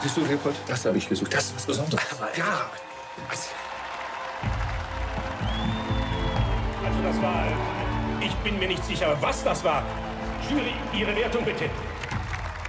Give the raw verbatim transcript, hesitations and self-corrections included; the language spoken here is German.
Siehst du, Leopold, das habe ich gesucht. Das ist was Besonderes. Aber ja. Was? Also das war... Ich bin mir nicht sicher, was das war. Jury, Ihre Wertung bitte.